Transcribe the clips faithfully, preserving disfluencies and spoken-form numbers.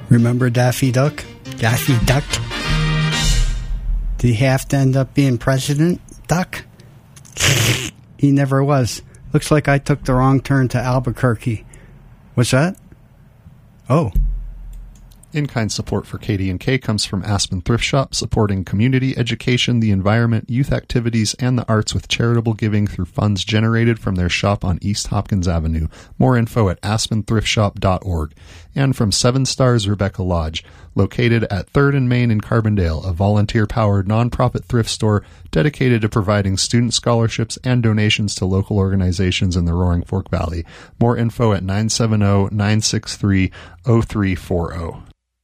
Remember Daffy Duck? Daffy Duck? Did he have to end up being President Duck? He never was. Looks like I took the wrong turn to Albuquerque. What's that? Oh. In-kind support for K D and K comes from Aspen Thrift Shop, supporting community, education, the environment, youth activities, and the arts with charitable giving through funds generated from their shop on East Hopkins Avenue. More info at aspen thrift shop dot org. And from Seven Stars Rebecca Lodge, located at third and Main in Carbondale, a volunteer-powered nonprofit thrift store dedicated to providing student scholarships and donations to local organizations in the Roaring Fork Valley. More info at nine seven zero, nine six three, zero three four zero.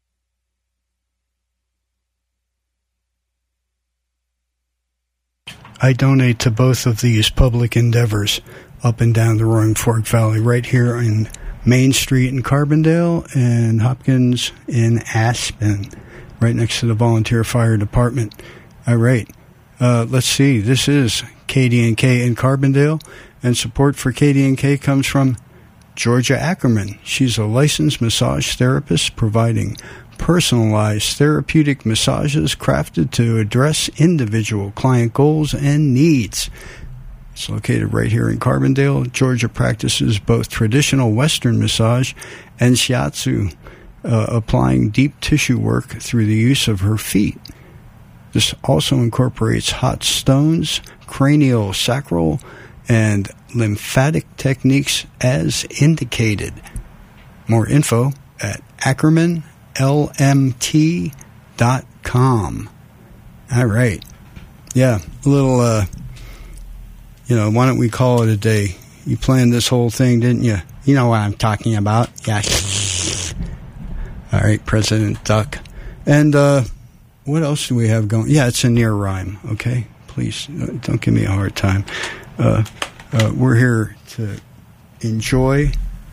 I donate to both of these public endeavors up and down the Roaring Fork Valley, right here in Main Street in Carbondale and Hopkins in Aspen, right next to the Volunteer Fire Department. All right. Uh, let's see. This is K D and K in Carbondale, and support for K D and K comes from Georgia Ackerman. She's a licensed massage therapist providing personalized therapeutic massages crafted to address individual client goals and needs. It's located right here in Carbondale. Georgia practices both traditional Western massage and shiatsu, uh, applying deep tissue work through the use of her feet. This also incorporates hot stones, cranial sacral, and lymphatic techniques as indicated. More info at Ackerman L M T dot com. All right. Yeah, a little, uh, you know, why don't we call it a day? You planned this whole thing, didn't you? You know what I'm talking about. Yeah. All right, President Duck. And uh, what else do we have going? Yeah, it's a near rhyme, okay? Please, don't give me a hard time. Uh, uh, we're here to enjoy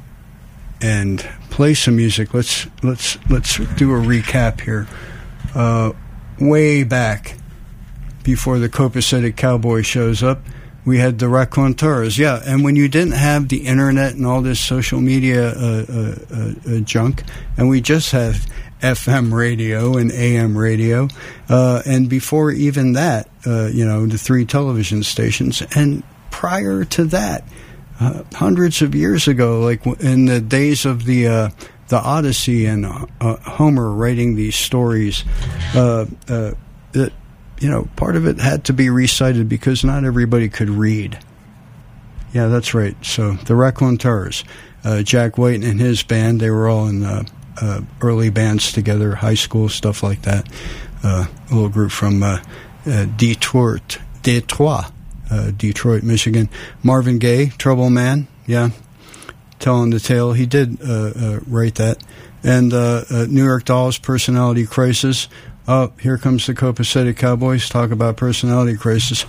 and play some music. Let's let's let's do a recap here. Uh, way back, before the copacetic cowboy shows up, we had the raconteurs. Yeah, and when you didn't have the internet and all this social media uh, uh, uh, uh, junk, and we just had F M radio and A M radio, uh, and before even that, uh, you know, the three television stations, and prior to that, Uh, hundreds of years ago, like in the days of the uh, the Odyssey and uh, Homer writing these stories, uh, uh, that, you know, part of it had to be recited because not everybody could read. Yeah, that's right. So the Raconteurs, uh, Jack White and his band, they were all in uh, uh, early bands together, high school, stuff like that. Uh, a little group from uh, uh, Detroit, Detroit. Uh, Detroit, Michigan. Marvin Gaye, Trouble Man, yeah, telling the tale. He did uh, uh, write that. And uh, uh, New York Dolls, Personality Crisis. Oh, here comes the copacetic cowboys. Talk about personality crisis.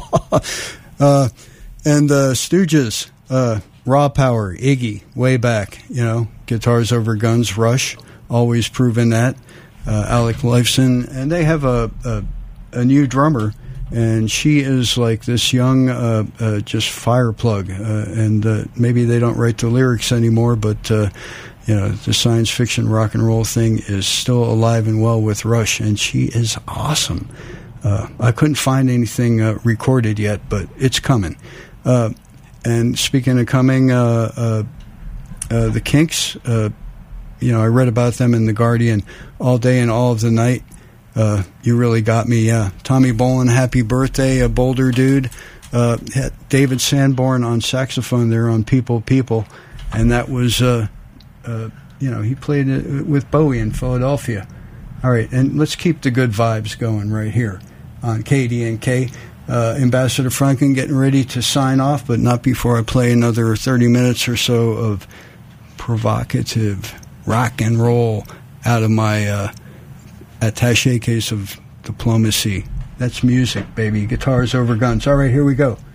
uh, and uh, Stooges, uh, Raw Power, Iggy, way back. You know, Guitars Over Guns, Rush, always proven that. Uh, Alec Lifeson, and they have a, a, a new drummer. And she is like this young, uh, uh, just fire plug. Uh, and uh, maybe they don't write the lyrics anymore, but, uh, you know, the science fiction rock and roll thing is still alive and well with Rush. And she is awesome. Uh, I couldn't find anything uh, recorded yet, but it's coming. Uh, and speaking of coming, uh, uh, uh, the Kinks, uh, you know, I read about them in The Guardian all day and all of the night. Uh, you really got me, yeah. Tommy Bolin, happy birthday, a Boulder dude. Uh, David Sanborn on saxophone there on People, People. And that was, uh, uh, you know, he played it with Bowie in Philadelphia. All right, and let's keep the good vibes going right here on K D and K. Uh, Ambassador Franken getting ready to sign off, but not before I play another thirty minutes or so of provocative rock and roll out of my... Uh, attaché case of diplomacy. That's music, baby. Guitars Over Guns. All right, here we go.